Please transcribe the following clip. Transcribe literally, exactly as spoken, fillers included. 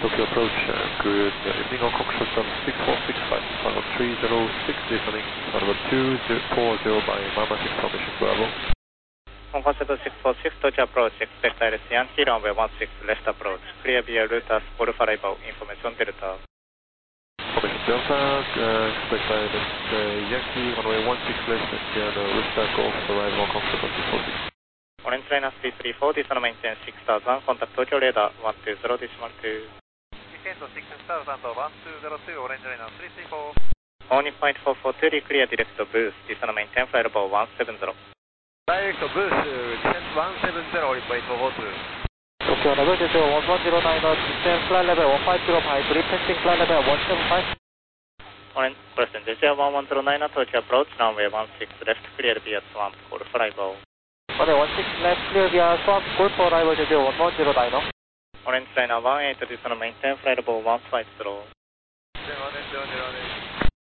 Tokyo approach, uh, good evening, on Coxswain from six four six five, Tango three zero six, descending, Tango two four zero by Mama six formation, Bravo. Hong Kong seven six four six, Tokyo approach, expect Iris Yankee, runway one six, left approach, clear via Rutas, Golf arrival, information Delta. Formation Delta, uh, expect Iris uh, Yankee, runway one six, left, and here the Rutas, Golf, arrival, Hong Kong seven six four six. Orange Liner three three four, descend maintain six thousand, contact Tokyo radar one two zero decimal two. Descend six thousand, one two zero two, Orange Liner three three four. Only point four four two, clear direct boost, descend maintain flight level one seven zero. Direct boost, descend one seven zero, point four four two. Tokyo level zero one one zero nine, descend flight level one five zero five, requesting flight level one seven five. Orange, Preston, zero one one zero nine, Tokyo approach, runway one six, left, clear via Swamp, Golf arrival. Runway one six, left, clear via Swamp, Golf arrival, zero one one zero nine. Orange Liner one eight, descend maintain flight level one five zero. zero one zero zero.